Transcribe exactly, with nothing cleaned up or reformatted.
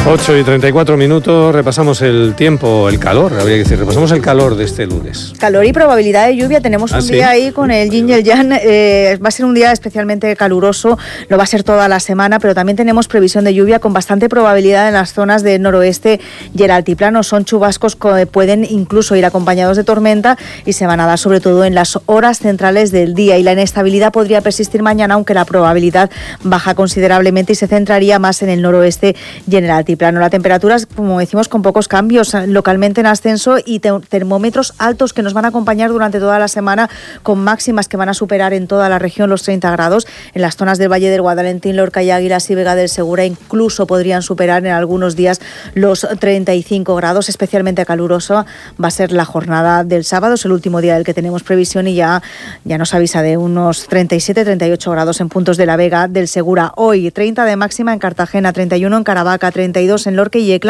ocho y treinta y cuatro minutos, repasamos el tiempo, el calor, habría que decir, repasamos el calor de este lunes. Calor y probabilidad de lluvia, tenemos ¿Ah, un sí? día ahí con el yin y el yang, eh, va a ser un día especialmente caluroso, lo va a ser toda la semana, pero también tenemos previsión de lluvia con bastante probabilidad en las zonas del noroeste y el altiplano. Son chubascos que pueden incluso ir acompañados de tormenta y se van a dar sobre todo en las horas centrales del día, y la inestabilidad podría persistir mañana, aunque la probabilidad baja considerablemente y se centraría más en el noroeste y en el altiplano. La temperatura, como decimos, con pocos cambios, localmente en ascenso, y te- termómetros altos que nos van a acompañar durante toda la semana, con máximas que van a superar en toda la región los treinta grados. En las zonas del Valle del Guadalentín, Lorca y Águilas y Vega del Segura incluso podrían superar en algunos días los treinta y cinco grados. Especialmente caluroso va a ser la jornada del sábado, es el último día del que tenemos previsión, y ya, ya nos avisa de unos treinta y siete treinta y ocho grados en puntos de la Vega del Segura. Hoy treinta de máxima en Cartagena, treinta y uno en Caravaca, treinta y dos en Lorca y Yecla.